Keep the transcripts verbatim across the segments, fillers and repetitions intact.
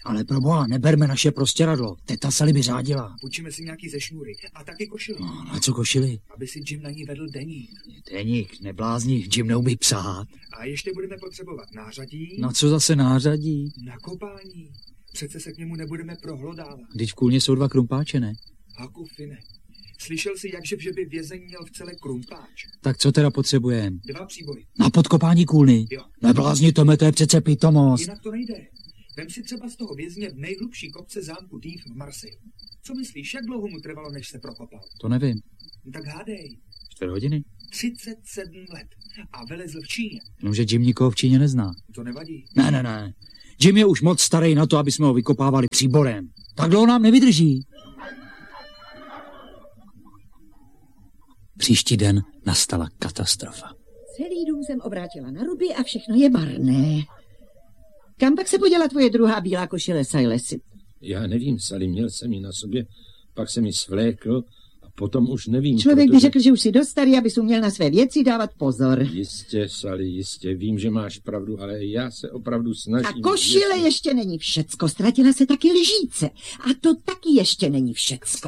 Ale proboha, neberme naše prostěradlo. Teta Sally by řádila. Půjčíme si nějaký ze šňůry a taky košili. No, na co košili? Aby si Jim na ní vedl deník. Deník, neblázni, Jim neumí psát. A ještě budeme potřebovat nářadí. Na co zase nářadí? Na kopání. Přece se k němu nebudeme prohlodávat. Vždyť v kůlně jsou dva krumpáče, ne? Haku, Fine. Slyšel jsi, jakže že by vězeň měl v celé krumpáč? Tak co teda potřebujeme? Dva příbory. Na podkopání kůlny? Jo. Neblázni, Tome, to je přece pitomost. Jinak to nejde. Vem si třeba z toho vězně v nejhlubší kopce zámku Dives v Marseille. Co myslíš, jak dlouho mu trvalo, než se prokopal? To nevím. No tak hádej. Čtyři hodiny? třicet sedm let. A vylezl v Číně. Jenomže Jim nikoho v Číně nezná. To nevadí. Ne, ne, ne. Jim je už moc starý na to, aby jsme ho vykopávali příborem. Tak dlouho nám nevydrží. Příští den nastala katastrofa. Celý dům jsem obrátila na ruby a všechno je marné. Kam pak se poděla tvoje druhá bílá košile, Silesi? Já nevím, Sally, měl jsem ji na sobě, pak jsem ji svlékl a potom už nevím. Člověk protože... by řekl, že už jsi dost starý, abys uměl na své věci dávat pozor. Jistě, Sally, jistě, vím, že máš pravdu, ale já se opravdu snažím. A košile jestli... ještě není všecko, ztratila se taky lžíce. A to taky ještě není všecko.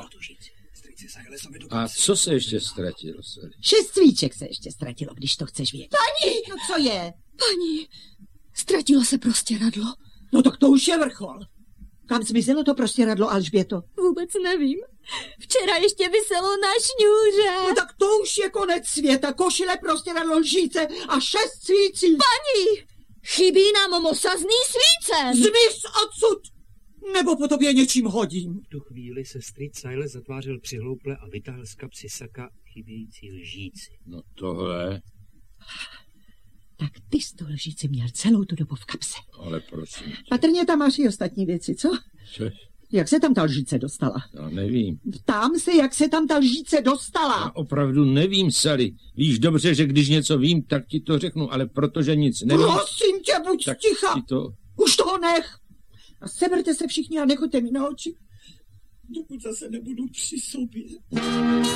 A co se ještě ztratilo, Sally? Šest svíček se ještě ztratilo, když to chceš vědět. Paní! No co je? Paní, ztratilo se prostěradlo. No tak to už je vrchol. Kam zmizelo to prostěradlo, Alžběto? Vůbec nevím. Včera ještě viselo na šňůře. No tak to už je konec světa. Košile, prostěradlo, lžíce a šest svící. Paní, chybí nám mosazný svícen. Zmiz odsud, nebo po tobě něčím hodím. V tu chvíli se strýc Silas zatvářil přihlouple a vytáhl z kapsy saka chybějící lžíci. No tohle... Tak ty jsi tu lžíci měl celou tu dobu v kapse. Ale prosím tě. Patrně tam máš i ostatní věci, co? Což? Jak se tam ta lžíce dostala? Já nevím. Ptám se, jak se tam ta lžíce dostala. Já opravdu nevím, Sally. Víš dobře, že když něco vím, tak ti to řeknu, ale protože nic nevím... Prosím tě, buď tak ticha. To... Už toho nech. A seberte se všichni a nechoďte mi na oči, dokud zase nebudu při sobě.